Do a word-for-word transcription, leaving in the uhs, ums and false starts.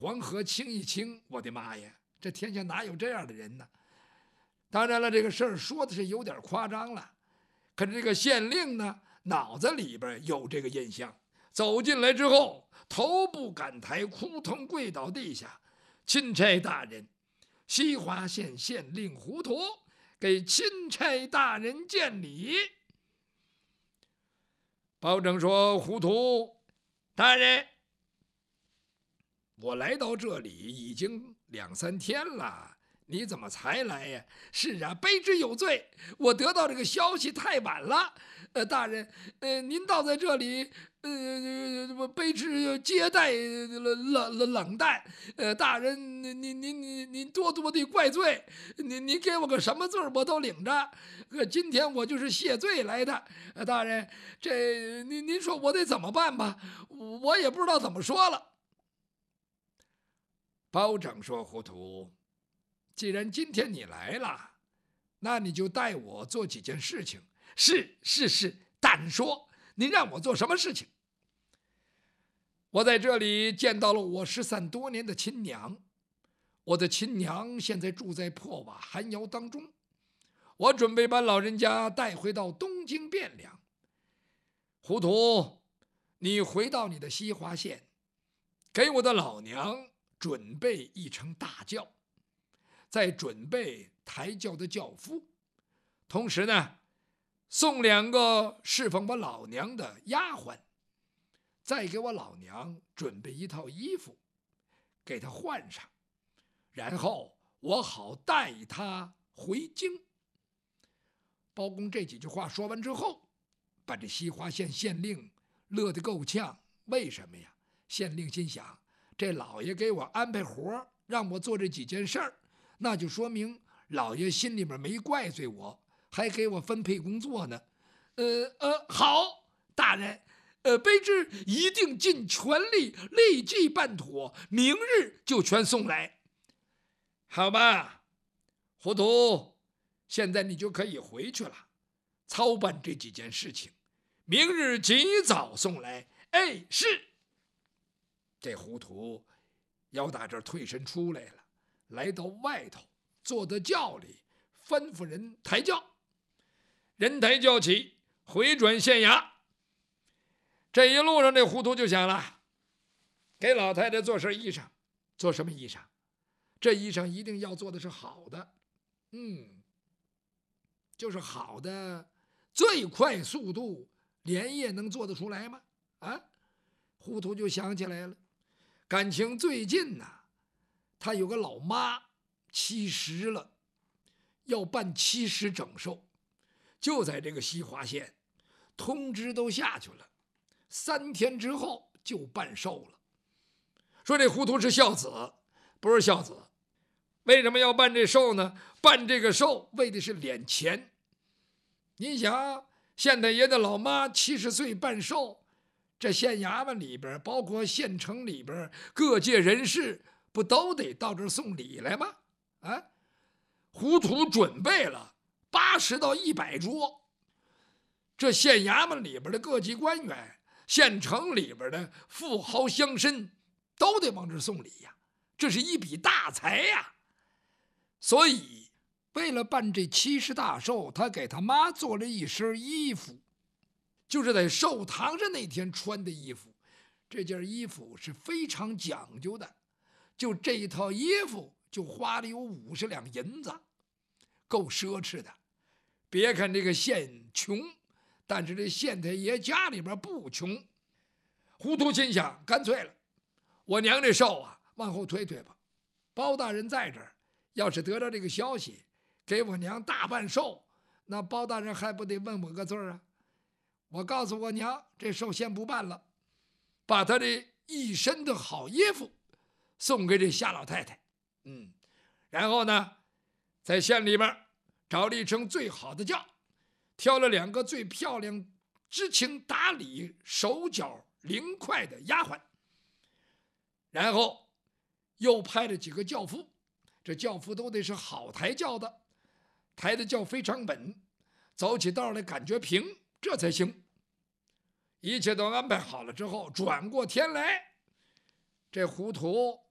黄河清一清，我的妈呀，这天下哪有这样的人呢？当然了，这个事儿说的是有点夸张了，可是这个县令呢，脑子里边有这个印象，走进来之后，头不敢抬，扑腾跪倒地下。钦差大人，西华县县令胡图给钦差大人见礼。包拯说：“胡图大人，我来到这里已经两三天了，你怎么才来呀？”“是啊，卑职有罪，我得到这个消息太晚了。呃，大人，呃，您倒在这里，呃，卑职接待冷冷冷淡，呃，大人，您您您您多多的怪罪，您您给我个什么罪我都领着。呃，今天我就是谢罪来的。呃，大人，这您您说我得怎么办吧？我也不知道怎么说了。”包拯说：“胡图，既然今天你来了，那你就带我做几件事情。”“是是是，大人说，您让我做什么事情？”“我在这里见到了我失散多年的亲娘，我的亲娘现在住在破瓦寒窑当中，我准备把老人家带回到东京汴梁。胡图，你回到你的西华县，给我的老娘准备一乘大轿，再准备抬轿的轿夫，同时呢，送两个侍奉我老娘的丫鬟，再给我老娘准备一套衣服，给她换上，然后我好带她回京。”包公这几句话说完之后，把这西华县县令乐得够呛。为什么呀？县令心想，这老爷给我安排活，让我做这几件事儿，那就说明老爷心里面没怪罪我，还给我分配工作呢。呃呃，好，大人，呃，卑职一定尽全力，立即办妥，明日就全送来。好吧，胡图，现在你就可以回去了，操办这几件事情，明日及早送来。哎，是。这胡图要打这儿退身出来了，来到外头，坐在轿里，吩咐人抬轿。人抬轿起，回转县衙。这一路上，这胡图就想了，给老太太做身衣裳，做什么衣裳？这衣裳一定要做的是好的，嗯，就是好的，最快速度，连夜能做得出来吗？啊，胡图就想起来了，感情最近呢、啊，他有个老妈七十了，要办七十整寿，就在这个西华县，通知都下去了，三天之后就办寿了。说这胡图是孝子，不是孝子。为什么要办这寿呢？办这个寿为的是敛钱。你想，县太爷的老妈七十岁办寿，这县衙门里边，包括县城里边各界人士，不都得到这儿送礼来吗？啊，胡图准备了八十到一百桌，这县衙门里边的各级官员，县城里边的富豪乡绅，都得往这儿送礼呀，这是一笔大财呀。所以，为了办这七十大寿，他给他妈做了一身衣服，就是在寿堂上那天穿的衣服。这件衣服是非常讲究的，就这一套衣服就花了有五十两银子，够奢侈的。别看这个县穷，但是这县太爷家里边不穷。胡图心想，干脆了，我娘这寿啊，往后推推吧。包大人在这儿，要是得到这个消息，给我娘大办寿，那包大人还不得问我个字啊？我告诉我娘，这寿先不办了，把他这一身的好衣服送给这夏老太太。嗯，然后呢，在县里边找了一乘最好的轿，挑了两个最漂亮、知情达理、手脚灵快的丫鬟，然后又派了几个轿夫。这轿夫都得是好抬轿的，抬的轿非常稳，走起道来感觉平，这才行。一切都安排好了之后，转过天来，这胡图